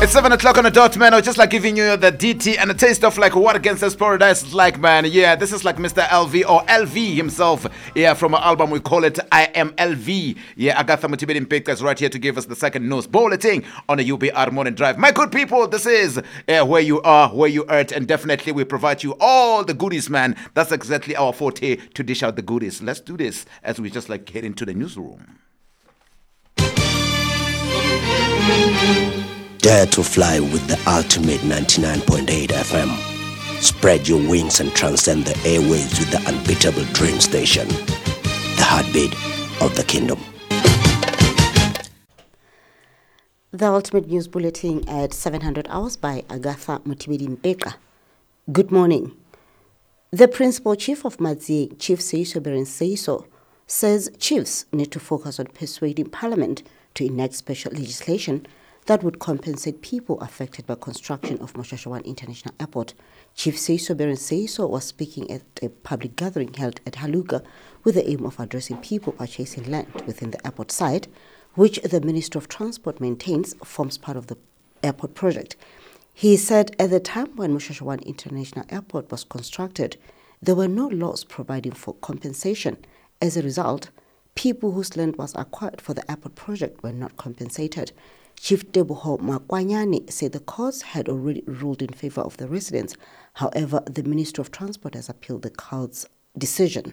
It's 7 o'clock on the dot, man. I was just like giving you the DT and a taste of like what Gangsta's Paradise is like, man. Yeah, this is like Mr. LV or LV himself. Yeah, from an album we call it I Am LV. Yeah, Agatha Mutibedi Mpeka is right here to give us the second news bulletin on the UBR Morning Drive. My good people, this is where you are, where you are, and definitely we provide you all the goodies, man. That's exactly our forte, to dish out the goodies. Let's do this as we just like head into the newsroom. Dare to fly with the ultimate 99.8 FM. Spread your wings and transcend the airwaves with the unbeatable Dream Station. The heartbeat of the kingdom. The Ultimate News Bulletin at 700 hours by Agatha Mutibedi Mpeka. Good morning. The Principal Chief of Madziye, Chief Seiso Beren Seiso, says chiefs need to focus on persuading Parliament to enact special legislation that would compensate people affected by construction of Moshashawan International Airport. Chief Seiso Beren Seiso was speaking at a public gathering held at Haluga with the aim of addressing people purchasing land within the airport site, which the Ministry of Transport maintains forms part of the airport project. He said at the time when Moshashawan International Airport was constructed, there were no laws providing for compensation. As a result, people whose land was acquired for the airport project were not compensated. Chief Teboho Makwanyane said the courts had already ruled in favor of the residents. However, the Ministry of Transport has appealed the court's decision.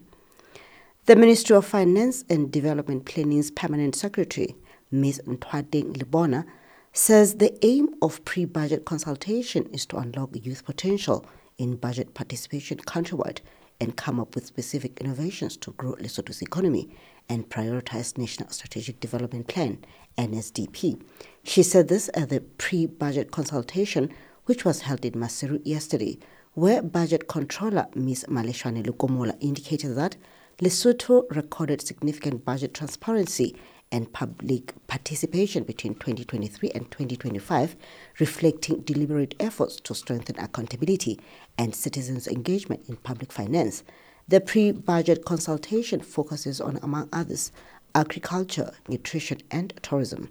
The Ministry of Finance and Development Planning's Permanent Secretary, Ms. Ntwadeng Libona, says the aim of pre-budget consultation is to unlock youth potential in budget participation countrywide and come up with specific innovations to grow Lesotho's economy and prioritize National Strategic Development Plan, NSDP. She said this at the pre-budget consultation, which was held in Maseru yesterday, where Budget Controller Ms. Maleshwane Lukomola indicated that Lesotho recorded significant budget transparency and public participation between 2023 and 2025, reflecting deliberate efforts to strengthen accountability and citizens' engagement in public finance. The pre-budget consultation focuses on, among others, agriculture, nutrition, and tourism.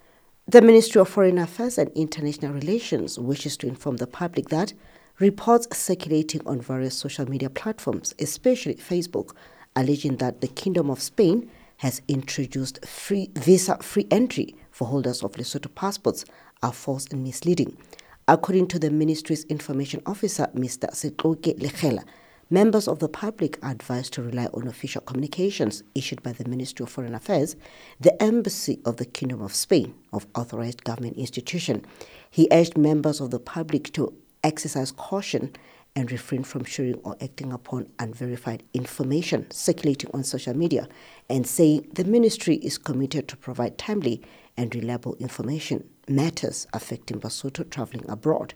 The Ministry of Foreign Affairs and International Relations wishes to inform the public that reports circulating on various social media platforms, especially Facebook, alleging that the Kingdom of Spain has introduced visa-free entry for holders of Lesotho passports are false and misleading. According to the ministry's information officer, Mr. Setloke Lechela, members of the public are advised to rely on official communications issued by the Ministry of Foreign Affairs, the Embassy of the Kingdom of Spain, of authorized government institution. He urged members of the public to exercise caution and refrain from sharing or acting upon unverified information circulating on social media, and saying the ministry is committed to provide timely and reliable information matters affecting Basotho traveling abroad.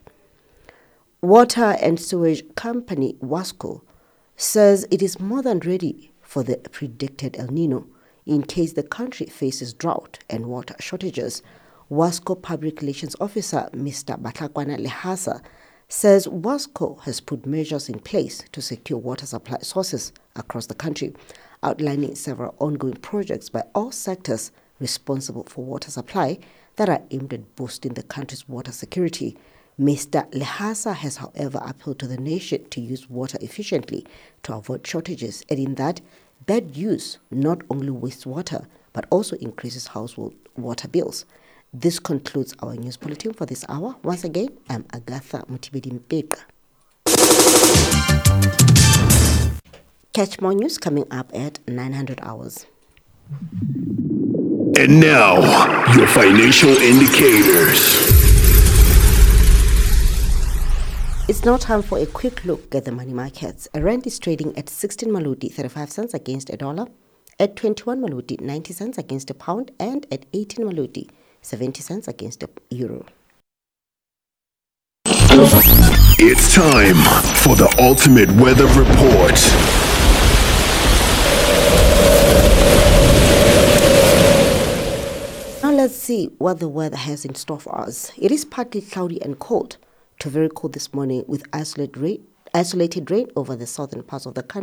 Water and Sewage Company WASCO says it is more than ready for the predicted El Nino in case the country faces drought and water shortages. WASCO Public Relations Officer Mr. Batlakwana Lehasa says WASCO has put measures in place to secure water supply sources across the country, outlining several ongoing projects by all sectors responsible for water supply that are aimed at boosting the country's water security. Mr. Lehasa has, however, appealed to the nation to use water efficiently to avoid shortages, adding that bad use not only wastes water but also increases household water bills. This concludes our news bulletin for this hour. Once again, I'm Agatha Mutibedi Mpeka. Catch more news coming up at 900 hours. And now, your financial indicators. It's now time for a quick look at the money markets. A rand is trading at 16 Maluti 35 cents against a dollar, at 21 Maluti 90 cents against a pound, and at 18 Maluti 70 cents against a euro. It's time for the ultimate weather report. Now let's see what the weather has in store for us. It is partly cloudy and cold to very cold this morning with isolated rain over the southern parts of the country.